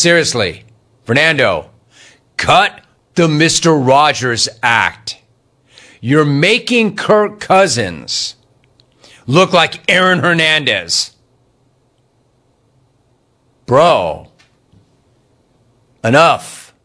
seriously, Fernando, cut the Mr. Rogers act. You're making Kirk Cousins look like Aaron Hernandez. Bro, enough.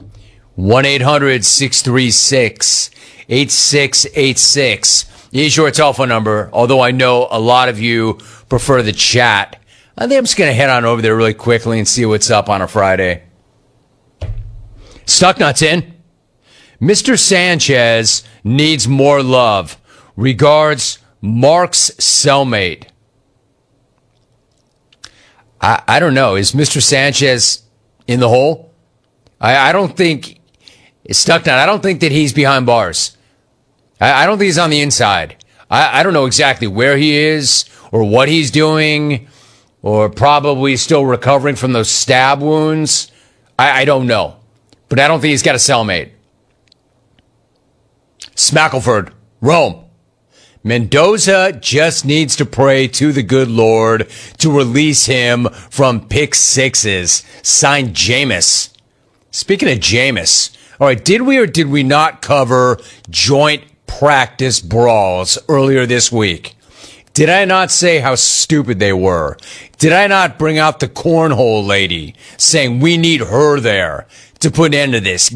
1-800-636-8686 is your telephone number, although I know a lot of you prefer the chat. I think I'm just going to head on over there really quickly and see what's up on a Friday. Stucknuts in. Mr. Sanchez needs more love. Regards, Mark's cellmate. I don't know. Is Mr. Sanchez in the hole? I don't think... Stucknut, I don't think that he's behind bars. I don't think he's on the inside. I don't know exactly where he is or what he's doing or probably still recovering from those stab wounds. I don't know. But I don't think he's got a cellmate. Smackleford, Rome. Mendoza just needs to pray to the good Lord to release him from pick sixes. Signed, Jameis. Speaking of Jameis, all right, did we or did we not cover joint practice brawls earlier this week? Did I not say how stupid they were? Did I not bring out the cornhole lady saying we need her there to put an end to this?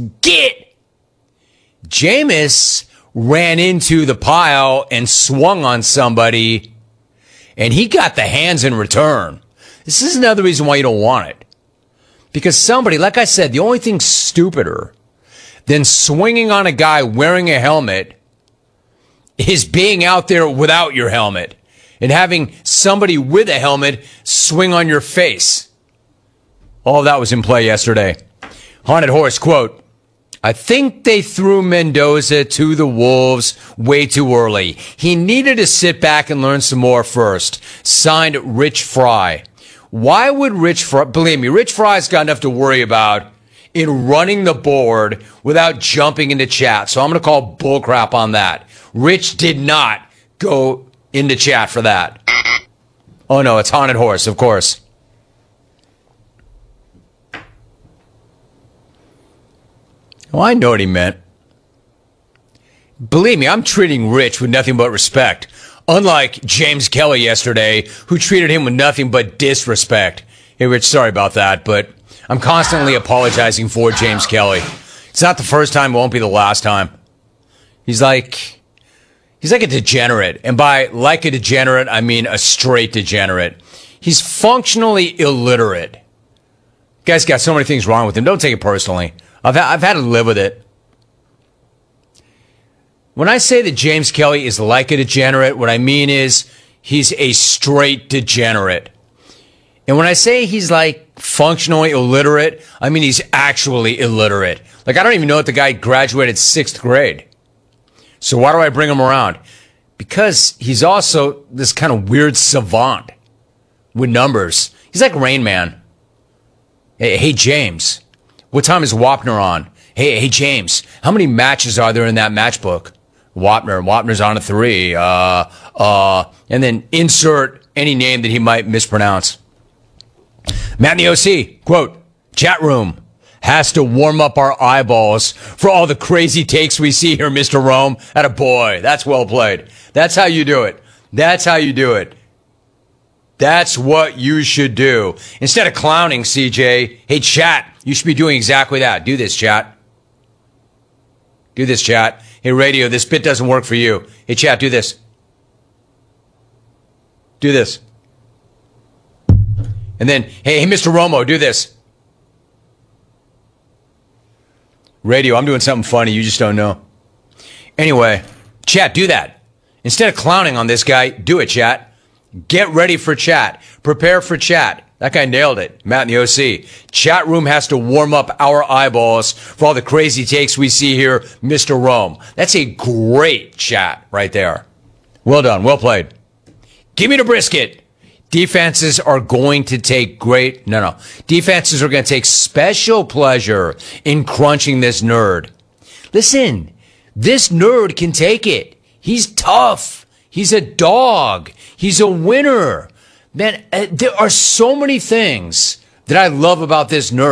Jameis ran into the pile and swung on somebody, and he got the hands in return. This is another reason why you don't want it. Because somebody, like I said, the only thing stupider than swinging on a guy wearing a helmet is being out there without your helmet and having somebody with a helmet swing on your face. All of that was in play yesterday. Haunted Horse, quote, I think they threw Mendoza to the Wolves way too early. He needed to sit back and learn some more first. Signed, Rich Fry. Why would Rich Fry, believe me, Rich Fry's got enough to worry about in running the board without jumping into chat. So I'm going to call bullcrap on that. Rich did not go into chat for that. Oh no, it's Haunted Horse, of course. Well, I know what he meant. Believe me, I'm treating Rich with nothing but respect. Unlike James Kelly yesterday, who treated him with nothing but disrespect. Hey, Rich, sorry about that, but I'm constantly apologizing for James Kelly. It's not the first time, it won't be the last time. He's like a degenerate. And by like a degenerate, I mean a straight degenerate. He's functionally illiterate. Guy's got so many things wrong with him. Don't take it personally. I've had to live with it. When I say that James Kelly is like a degenerate, what I mean is he's a straight degenerate. And when I say he's like functionally illiterate, I mean he's actually illiterate. Like, I don't even know if the guy graduated 6th grade. So why do I bring him around? Because he's also this kind of weird savant with numbers. He's like Rain Man. Hey James. What time is Wapner on? Hey, James, how many matches are there in that matchbook? Wapner's on a 3. And then insert any name that he might mispronounce. Matt in the OC, quote, chat room has to warm up our eyeballs for all the crazy takes we see here, Mr. Rome. Atta boy, that's well played. That's how you do it. That's how you do it. That's what you should do. Instead of clowning, CJ, hey, chat, you should be doing exactly that. Do this, chat. Do this, chat. Hey, radio, this bit doesn't work for you. Hey, chat, do this. Do this. And then, hey, Mr. Romo, do this. Radio, I'm doing something funny. You just don't know. Anyway, chat, do that. Instead of clowning on this guy, do it, chat. Get ready for chat. Prepare for chat. That guy nailed it. Matt in the OC. Chat room has to warm up our eyeballs for all the crazy takes we see here, Mr. Rome. That's a great chat right there. Well done. Well played. Give me the brisket. Defenses are going to take Defenses are going to take special pleasure in crunching this nerd. Listen, this nerd can take it. He's tough. He's a dog. He's a winner. Man, there are so many things that I love about this nerd.